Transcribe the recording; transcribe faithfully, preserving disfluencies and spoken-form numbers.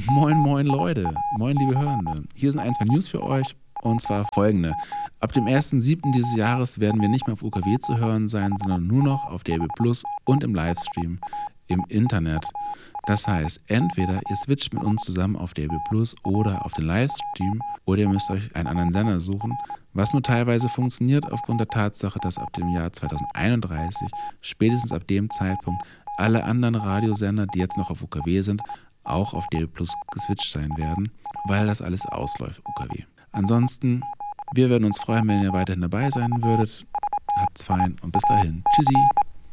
Moin, moin Leute, moin liebe Hörende. Hier sind ein, zwei News für euch und zwar folgende. Ab dem ersten siebten dieses Jahres werden wir nicht mehr auf U K W zu hören sein, sondern nur noch auf D A B plus und im Livestream im Internet. Das heißt, entweder ihr switcht mit uns zusammen auf D A B plus oder auf den Livestream oder ihr müsst euch einen anderen Sender suchen, was nur teilweise funktioniert aufgrund der Tatsache, dass ab dem Jahr zweitausendeinunddreißig, spätestens ab dem Zeitpunkt, alle anderen Radiosender, die jetzt noch auf U K W sind, auch auf D A B plus geswitcht sein werden, weil das alles ausläuft, U K W. Ansonsten, wir würden uns freuen, wenn ihr weiterhin dabei sein würdet. Habt's fein und bis dahin. Tschüssi.